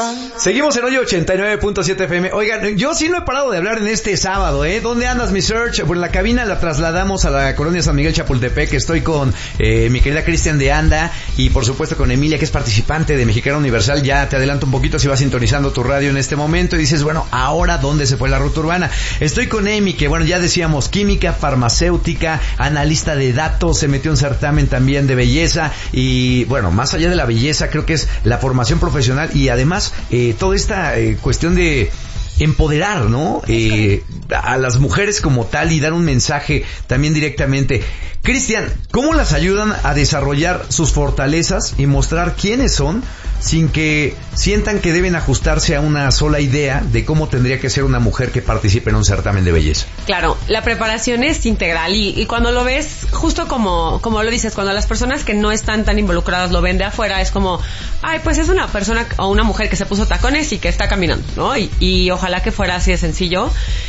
Seguimos en hoy 89.7 FM. Oigan, yo sí no he parado de hablar en este sábado, ¿eh? ¿Dónde andas, mi Search? Pues la cabina la trasladamos a la colonia San Miguel Chapultepec. Estoy con mi querida Cristian de Anda y por supuesto con Emilia, que es participante de Mexicana Universal. Ya te adelanto un poquito si vas sintonizando tu radio en este momento y dices, bueno, ahora ¿dónde se fue la ruta urbana? Estoy con Emi, que bueno, ya decíamos, química, farmacéutica, analista de datos, se metió en certamen también de belleza y bueno, más allá de la belleza, creo que es la formación profesional y además toda esta cuestión de empoderar, ¿no? A las mujeres como tal y dar un mensaje también directamente. Cristian, ¿cómo las ayudan a desarrollar sus fortalezas y mostrar quiénes son sin que sientan que deben ajustarse a una sola idea de cómo tendría que ser una mujer que participe en un certamen de belleza? Claro, la preparación es integral y cuando lo ves, justo como lo dices, cuando las personas que no están tan involucradas lo ven de afuera, es como, ay, pues es una persona o una mujer que se puso tacones y que está caminando, ¿no? Y ojalá que fuera así de sencillo.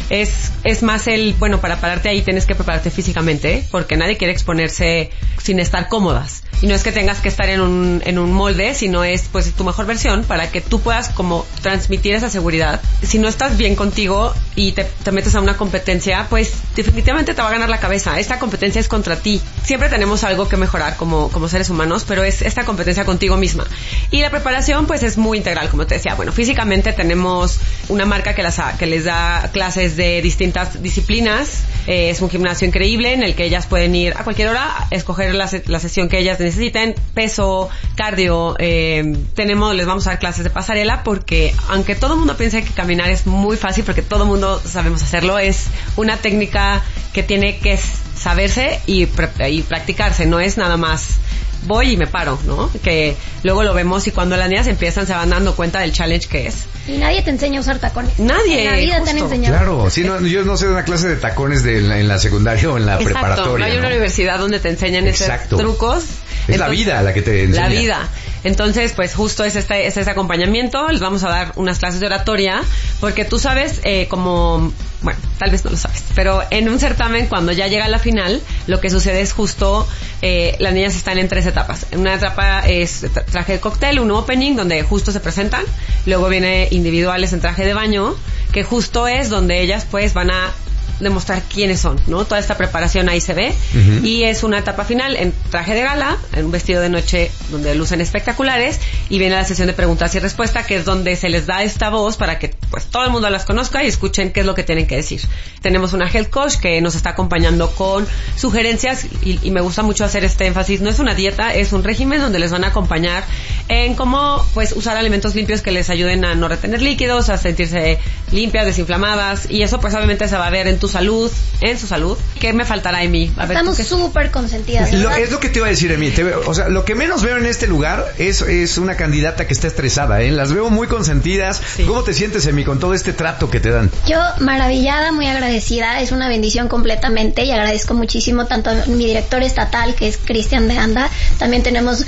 Es más bueno, para pararte ahí tienes que prepararte físicamente, porque nadie quiere exponerse sin estar cómodas. Y no es que tengas que estar en un molde, sino es pues tu mejor versión para que tú puedas como transmitir esa seguridad. Si no estás bien contigo y te metes a una competencia, pues definitivamente te va a ganar la cabeza. Esta competencia es contra ti. Siempre tenemos algo que mejorar como seres humanos, pero es esta competencia contigo misma. Y la preparación pues es muy integral, como te decía. Bueno, físicamente tenemos una marca que les da clases de distintas disciplinas. Es un gimnasio increíble en el que ellas pueden ir a cualquier hora, escoger la sesión que ellas necesiten, peso, cardio, les vamos a dar clases de pasarela porque aunque todo el mundo piensa que caminar es muy fácil porque todo el mundo sabemos hacerlo, es una técnica que tiene que saberse y practicarse, no es nada más voy y me paro, ¿no? Que luego lo vemos y cuando las niñas empiezan se van dando cuenta del challenge que es. Y nadie te enseña a usar tacones. Nadie. En la vida te han enseñado. Claro, sí, no, yo no sé de una clase de tacones en la secundaria o en la preparatoria. No hay una universidad donde te enseñan esos trucos. Es la vida la que te enseña. La vida. Entonces, pues justo es este acompañamiento. Les vamos a dar unas clases de oratoria porque tú sabes bueno, tal vez no lo sabes, pero en un certamen cuando ya llega a la final, lo que sucede es justo las niñas están en 3 etapas. Una etapa es traje de cóctel, un opening donde justo se presentan, luego viene individuales en traje de baño, que justo es donde ellas pues van a demostrar quiénes son, ¿no? Toda esta preparación ahí se ve. Uh-huh. Y es una etapa final en traje de gala, en un vestido de noche donde lucen espectaculares, y viene la sesión de preguntas y respuestas, que es donde se les da esta voz para que pues todo el mundo las conozca y escuchen qué es lo que tienen que decir. Tenemos una health coach que nos está acompañando con sugerencias y me gusta mucho hacer este énfasis. No es una dieta, es un régimen donde les van a acompañar en cómo pues usar alimentos limpios que les ayuden a no retener líquidos, a sentirse limpias, desinflamadas, y eso pues obviamente se va a ver en su salud. ¿Qué me faltará a mí? Estamos súper consentidas. Es lo que te iba a decir, Emi. O sea, lo que menos veo en este lugar es una candidata que está estresada, ¿eh? Las veo muy consentidas. Sí. ¿Cómo te sientes, Emi, con todo este trato que te dan? Yo, maravillada, muy agradecida. Es una bendición completamente y agradezco muchísimo tanto a mi director estatal, que es Cristian de Anda. También tenemos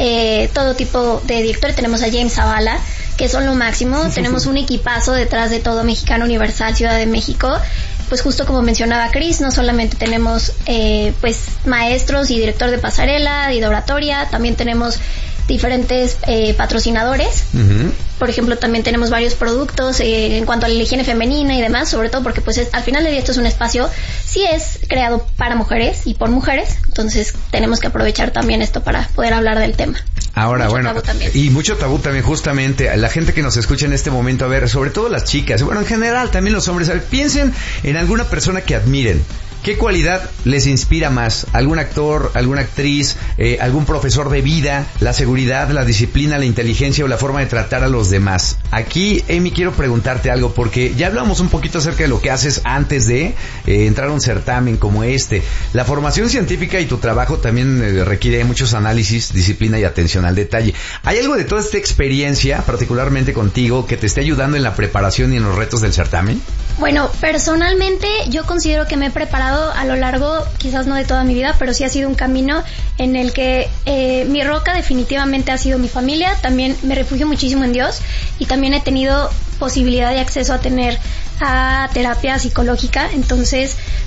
todo tipo de directores. Tenemos a James Zavala, que son lo máximo. Tenemos un equipazo detrás de todo Mexicana Universal, Ciudad de México. Pues justo como mencionaba Cris, no solamente tenemos pues maestros y director de pasarela y de oratoria, también tenemos diferentes patrocinadores. Uh-huh. Por ejemplo, también tenemos varios productos en cuanto a la higiene femenina y demás, sobre todo porque pues al final del día esto es un espacio, sí es creado para mujeres y por mujeres, entonces tenemos que aprovechar también esto para poder hablar del tema. Ahora, bueno, y mucho tabú también, justamente, la gente que nos escucha en este momento, a ver, sobre todo las chicas, bueno, en general también los hombres, a ver, piensen en alguna persona que admiren. ¿Qué cualidad les inspira más? ¿Algún actor, alguna actriz, algún profesor de vida, la seguridad, la disciplina, la inteligencia o la forma de tratar a los demás? Aquí, Emi, quiero preguntarte algo, porque ya hablamos un poquito acerca de lo que haces antes de entrar a un certamen como este. La formación científica y tu trabajo también requiere muchos análisis, disciplina y atención al detalle. ¿Hay algo de toda esta experiencia, particularmente contigo, que te esté ayudando en la preparación y en los retos del certamen? Bueno, personalmente yo considero que me he preparado a lo largo, quizás no de toda mi vida, pero sí ha sido un camino en el que mi roca definitivamente ha sido mi familia. También me refugio muchísimo en Dios y también he tenido posibilidad de acceso a tener a terapia psicológica. Entonces,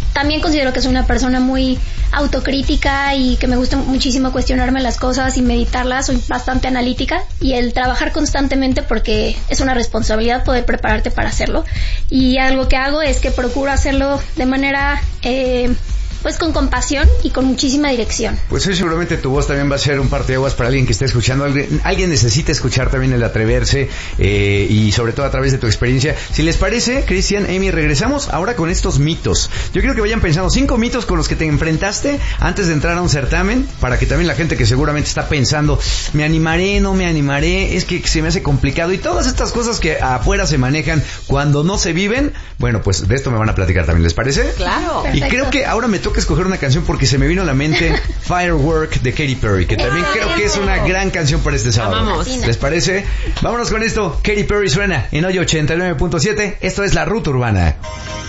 también considero que soy una persona muy autocrítica y que me gusta muchísimo cuestionarme las cosas y meditarlas. Soy bastante analítica y el trabajar constantemente, porque es una responsabilidad poder prepararte para hacerlo. Y algo que hago es que procuro hacerlo de manera pues con compasión y con muchísima dirección. Pues hoy seguramente tu voz también va a ser un parteaguas para alguien que esté escuchando. Alguien necesita escuchar también el atreverse, y sobre todo a través de tu experiencia. Si les parece, Cristian, Amy, regresamos ahora con estos mitos. Yo quiero que vayan pensando 5 mitos con los que te enfrentaste antes de entrar a un certamen, para que también la gente que seguramente está pensando, me animaré, no me animaré, es que se me hace complicado, y todas estas cosas que afuera se manejan cuando no se viven. Bueno, pues de esto me van a platicar también, ¿les parece? Claro. Y creo que ahora me toca escoger una canción, porque se me vino a la mente Firework de Katy Perry, que también creo que es una gran canción para este sábado. Amamos. ¿Les parece? Vámonos con esto. Katy Perry suena en hoy 89.7. Esto es La Ruta Urbana.